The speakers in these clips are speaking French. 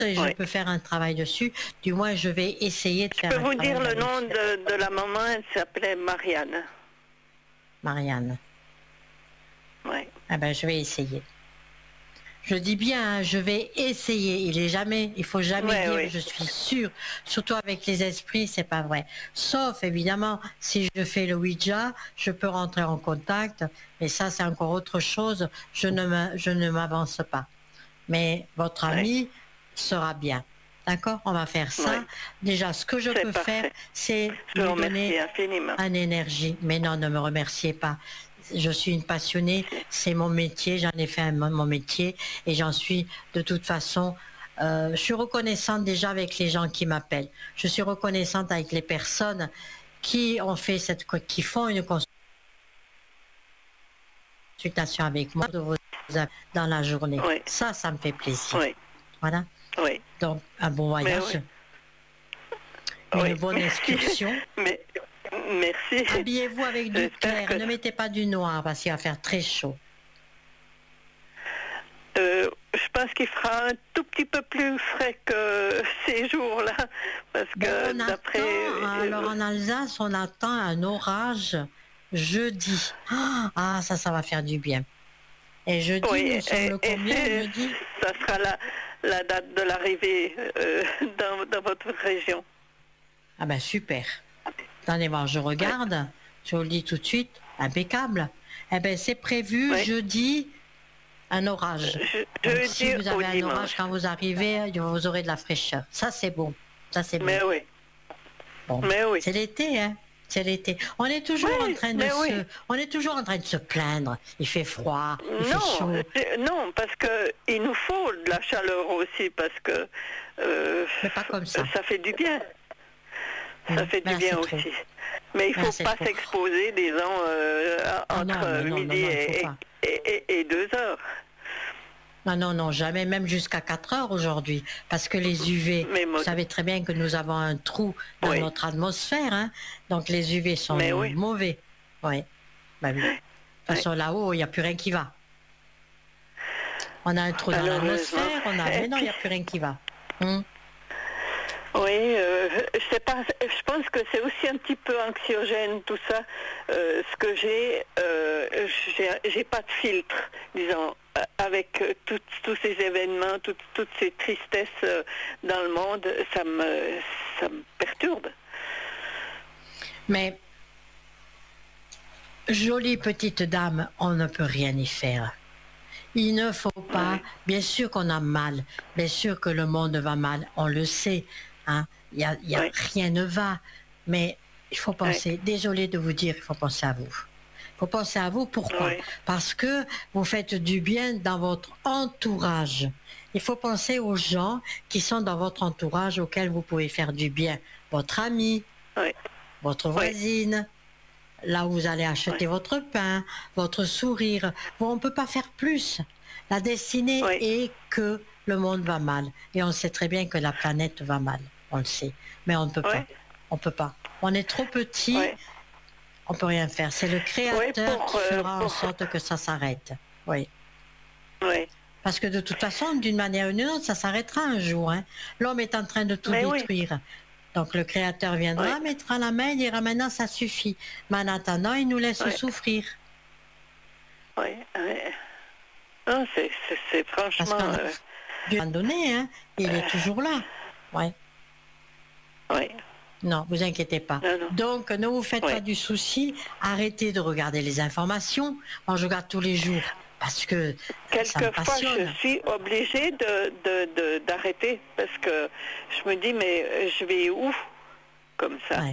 et je peux faire un travail dessus. Du moins, je vais essayer de faire un travail. Je peux vous dire le nom de la maman, elle s'appelait Marianne. Marianne. Oui. Ah ben, je vais essayer. Je dis bien, hein, je vais essayer. Il faut jamais dire je suis sûre. Surtout avec les esprits, c'est pas vrai. Sauf évidemment, si je fais le Ouija, je peux rentrer en contact. Mais ça, c'est encore autre chose. Je ne m'avance pas. Mais votre ami sera bien. D'accord? On va faire ça. Déjà, ce que je peux faire, c'est lui donner une énergie. Mais non, ne me remerciez pas. Je suis une passionnée, c'est mon métier, j'en ai fait mon métier et j'en suis de toute façon, je suis reconnaissante déjà avec les gens qui m'appellent. Je suis reconnaissante avec les personnes qui font une consultation avec moi dans la journée. Oui. Ça me fait plaisir. Oui. Voilà. Oui. Donc, un bon voyage. Une bonne excursion. Merci. Habillez-vous avec du clair. Ne mettez pas du noir parce qu'il va faire très chaud. Je pense qu'il fera un tout petit peu plus frais que ces jours-là. Parce que d'après. Alors en Alsace, on attend un orage jeudi. Ah, ça va faire du bien. Et jeudi, nous sommes le combien jeudi? Ça sera la date de l'arrivée dans votre région. Ah ben super. Attendez voir, je regarde. Je vous le dis tout de suite. Impeccable. Eh ben c'est prévu jeudi. Un orage. Si vous avez un orage quand vous arrivez, vous aurez de la fraîcheur. Ça c'est bon. Ça c'est bon. Mais oui. Bon. Mais oui. C'est l'été, hein. C'est l'été. On est toujours en train de se plaindre. Il fait froid, il fait chaud. Non, parce que il nous faut de la chaleur aussi, parce que mais pas comme ça. Ça fait du bien. Ça fait du bien aussi. Trop. Mais il ne faut pas s'exposer, disons, entre midi et 2 heures. Non, jamais, même jusqu'à 4 heures aujourd'hui. Parce que les UV, vous savez très bien que nous avons un trou dans notre atmosphère, hein, donc les UV sont mauvais. Oui. Ben, oui. De toute façon, là-haut, il n'y a plus rien qui va. On a un trou dans l'atmosphère, mais non, il n'y a plus rien qui va. Oui, je sais pas, je pense que c'est aussi un petit peu anxiogène tout ça. Ce que j'ai pas de filtre, disons, avec tous ces événements, toutes ces tristesses dans le monde, ça me perturbe. Mais, jolie petite dame, on ne peut rien y faire. Il ne faut pas, bien sûr qu'on a mal, bien sûr que le monde va mal, on le sait. Hein? Rien ne va, mais il faut penser, désolé de vous dire, il faut penser à vous. Il faut penser à vous, pourquoi? Parce que vous faites du bien dans votre entourage. Il faut penser aux gens qui sont dans votre entourage, auxquels vous pouvez faire du bien. Votre ami, votre voisine, là où vous allez acheter votre pain, votre sourire. Bon, on ne peut pas faire plus. La destinée est que le monde va mal. Et on sait très bien que la planète va mal. On le sait. Mais on ne peut pas. On ne peut pas. On est trop petit. On ne peut rien faire. C'est le Créateur qui fera en sorte que ça s'arrête. Oui. Parce que de toute façon, d'une manière ou d'une autre, ça s'arrêtera un jour. Hein. L'homme est en train de tout détruire. Donc le Créateur viendra, mettra la main et dira maintenant ça suffit. Mais en attendant, il nous laisse souffrir. Non, c'est franchement... Dieu a donné, hein, il est toujours là. Non, vous inquiétez pas. Non. Donc, ne vous faites pas du souci. Arrêtez de regarder les informations. Moi, je regarde tous les jours parce que quelquefois, je suis obligée d'arrêter parce que je me dis, mais je vais où comme ça?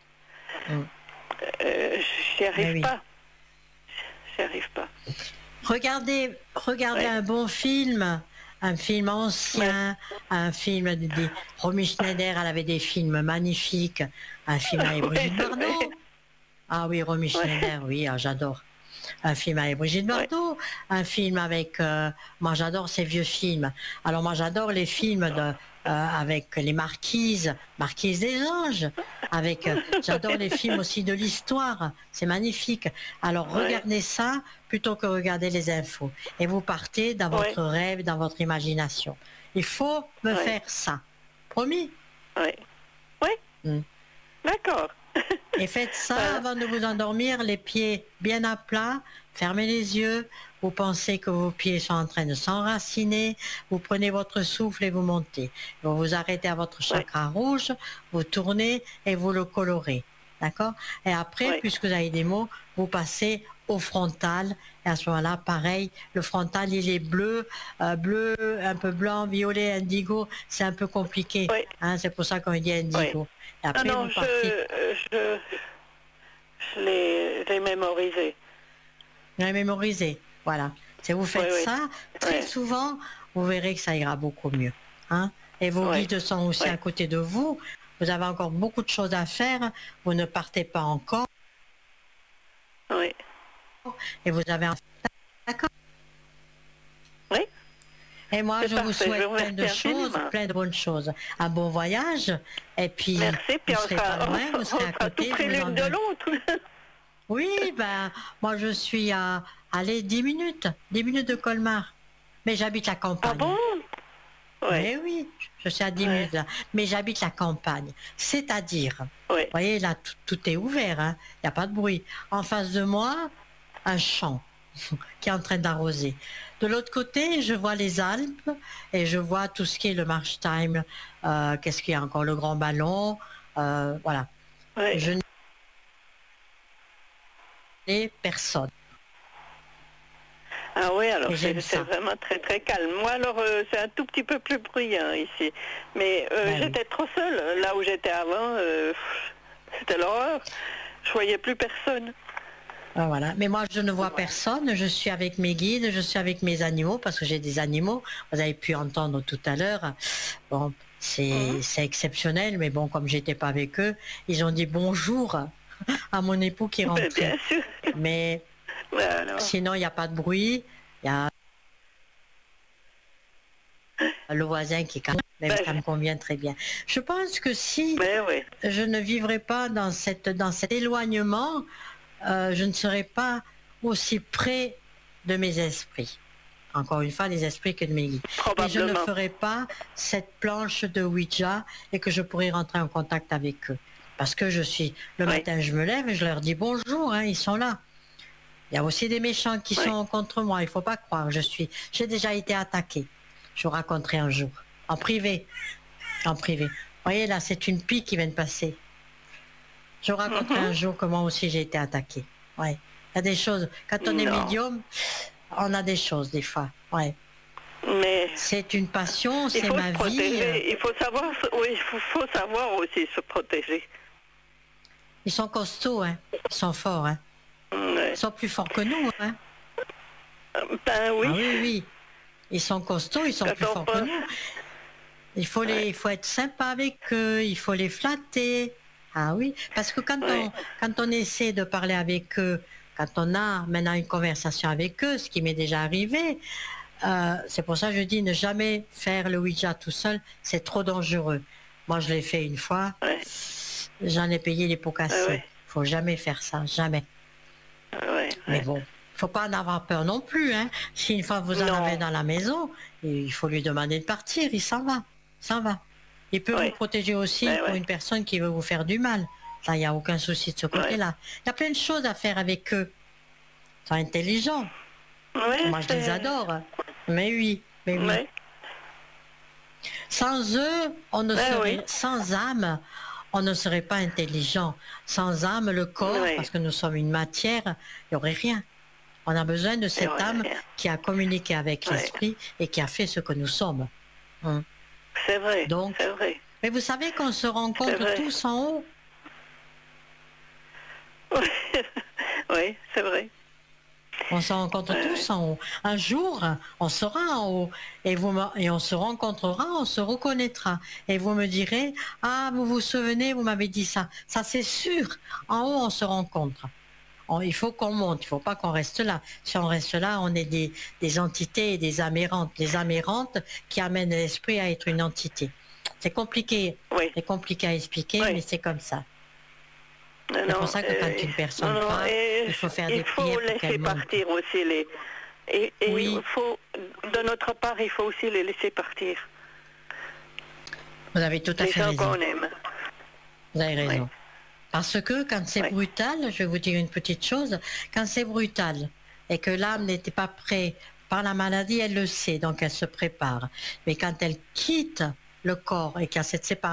J'y arrive pas. J'y arrive pas. Regardez un bon film. Un film ancien, un film de Romy Schneider, elle avait des films magnifiques, un film avec Brigitte Bardot. Ah oui, Romy Schneider, oui, j'adore. Un film avec Brigitte Bardot, un film avec... moi, j'adore ces vieux films. Alors, moi, j'adore les films avec les Marquises des Anges. J'adore les films aussi de l'histoire. C'est magnifique. Alors, regardez ça plutôt que regarder les infos. Et vous partez dans votre rêve, dans votre imagination. Il faut me faire ça. Promis? Oui. Oui. D'accord. Et faites ça avant de vous endormir, les pieds bien à plat, fermez les yeux, vous pensez que vos pieds sont en train de s'enraciner, vous prenez votre souffle et vous montez. Vous vous arrêtez à votre chakra rouge, vous tournez et vous le colorez. D'accord? Et après, puisque vous avez des mots, vous passez au frontal. Et à ce moment-là, pareil, le frontal, il est bleu, bleu, un peu blanc, violet, indigo. C'est un peu compliqué. Hein, c'est pour ça qu'on dit indigo. Et après, non, je l'ai mémorisé. Vous l'avez mémorisé, voilà. Si vous faites ça, très souvent, vous verrez que ça ira beaucoup mieux. Hein? Et vos guides sont aussi à côté de vous. Vous avez encore beaucoup de choses à faire. Vous ne partez pas encore. Oui. Et vous avez un... D'accord? Oui. Et moi, je vous souhaite plein de choses, plein de bonnes choses. Un bon voyage. Et puis, merci. Puis vous serez pas loin, vous serez à côté. Tout près l'une de l'autre. Oui, ben, moi, je suis à, allez, 10 minutes de Colmar. Mais j'habite la campagne. Ah bon? Mais oui, je suis à 10 minutes là. Mais j'habite la campagne. C'est-à-dire, vous voyez, là, tout est ouvert, hein. Il n'y a pas de bruit. En face de moi, un champ qui est en train d'arroser. De l'autre côté, je vois les Alpes et je vois tout ce qui est le Marchtime. Qu'est-ce qu'il y a encore? Le Grand Ballon. Voilà. Je n'ai personne. Ah oui, alors c'est vraiment très très calme. Moi alors c'est un tout petit peu plus bruyant ici. Mais j'étais trop seule. Là où j'étais avant, c'était l'horreur. Je voyais plus personne. Ah, voilà. Mais moi je ne vois personne. Je suis avec mes guides, je suis avec mes animaux parce que j'ai des animaux. Vous avez pu entendre tout à l'heure. Bon, c'est exceptionnel, mais bon, comme j'étais pas avec eux, ils ont dit bonjour à mon époux qui est rentré. Bien sûr. Mais sinon, il n'y a pas de bruit. Il y a le voisin qui calme, mais ça me convient très bien. Je pense que si je ne vivrais pas dans cet éloignement, je ne serais pas aussi près de mes esprits. Encore une fois, les esprits que de mes guides. Et je ne ferais pas cette planche de Ouija et que je pourrais rentrer en contact avec eux. Parce que le matin, je me lève et je leur dis bonjour, hein, ils sont là. Il y a aussi des méchants qui sont contre moi, il ne faut pas croire. J'ai déjà été attaquée. Je vous raconterai un jour, en privé. En privé. Vous voyez, là, c'est une pie qui vient de passer. Je vous raconterai un jour comment aussi j'ai été attaquée. Ouais. Il y a des choses, quand on est médium, on a des choses des fois. Ouais. Mais c'est une passion, c'est ma vie. Il faut savoir, faut savoir aussi se protéger. Ils sont costauds, hein. Ils sont forts, hein. Ils sont plus forts que nous, hein. Ben oui. Ah oui, oui. Ils sont costauds, ils sont plus forts que nous. Il faut être sympa avec eux, il faut les flatter. Ah oui, parce que quand on essaie de parler avec eux, quand on a maintenant une conversation avec eux, ce qui m'est déjà arrivé, c'est pour ça que je dis ne jamais faire le Ouija tout seul, c'est trop dangereux. Moi, je l'ai fait une fois, j'en ai payé les pots cassés. Il faut jamais faire ça, jamais. Mais bon, il faut pas en avoir peur non plus. Hein. Si une fois vous en avez dans la maison, il faut lui demander de partir, il s'en va. Il peut vous protéger aussi pour une personne qui veut vous faire du mal. Là, il n'y a aucun souci de ce côté-là. Il y a plein de choses à faire avec eux. Ils sont intelligents. Moi, je les adore. Mais oui. Sans eux, on ne serait, sans âme, on ne serait pas intelligent. Sans âme, le corps, parce que nous sommes une matière, il n'y aurait rien. On a besoin de cette âme qui a communiqué avec l'esprit et qui a fait ce que nous sommes. C'est vrai. Donc, c'est vrai. Mais vous savez qu'on se rencontre tous en haut. Oui, c'est vrai. On se rencontre tous en haut. Un jour, on sera en haut et on se rencontrera, on se reconnaîtra. Et vous me direz, ah, vous vous souvenez, vous m'avez dit ça. Ça, c'est sûr. En haut, on se rencontre. Il faut qu'on monte, il ne faut pas qu'on reste là. Si on reste là, on est des entités et des amérantes. Les amérantes qui amènent l'esprit à être une entité. C'est compliqué. C'est compliqué à expliquer, mais c'est comme ça. C'est pour ça que quand une personne part, il faut faire des prières pour qu'elle monte. Il faut laisser partir aussi il faut, de notre part, il faut aussi les laisser partir. Vous avez tout à fait gens raison. qu'on aime. Vous avez raison. Oui. Parce que quand c'est brutal, je vais vous dire une petite chose, quand c'est brutal et que l'âme n'était pas prête par la maladie, elle le sait, donc elle se prépare. Mais quand elle quitte le corps et qu'il y a cette séparation,